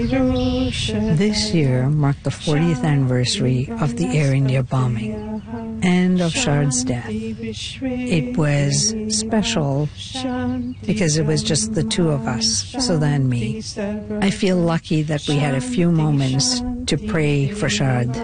This year marked the 40th anniversary of the Air India bombing and of Shard's death. It was special because it was just the two of us, Sudha and me. I feel lucky that we had a few moments to pray for Shard